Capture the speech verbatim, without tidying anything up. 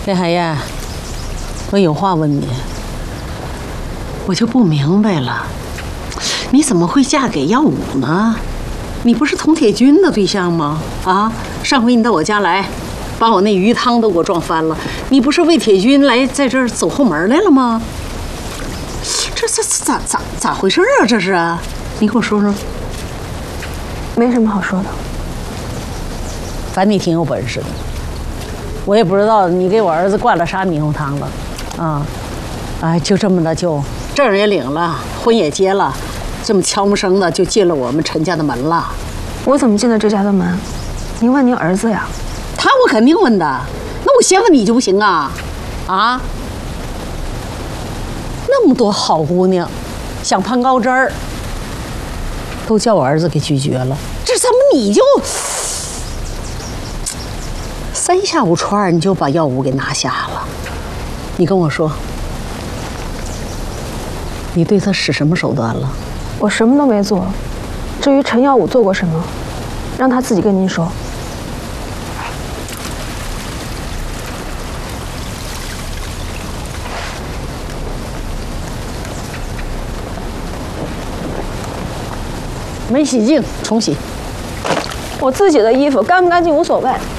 林海燕，我有话问你，我就不明白了，你怎么会嫁给耀武呢？你不是佟铁军的对象吗？啊，上回你到我家来，把我那鱼汤都给我撞翻了，你不是为铁军来在这儿走后门来了吗？这这咋咋咋回事啊？这是啊，你给我说说。 没什么好说的。 反正你挺有本事的，我也不知道你给我儿子灌了啥猕猴汤了，啊，哎，就这么的就证也领了，婚也结了，这么悄没声的就进了我们陈家的门了。 我怎么进的这家的门？您问您儿子呀。 他我肯定问的，那我先问你就不行啊？啊？那么多好姑娘，想攀高枝儿，都叫我儿子给拒绝了，这怎么你就？三下五除二你就把耀武给拿下了，你跟我说，你对他使什么手段了？ 我什么都没做，至于陈耀武做过什么，让他自己跟您说。 没洗净，重洗。 我自己的衣服干不干净无所谓。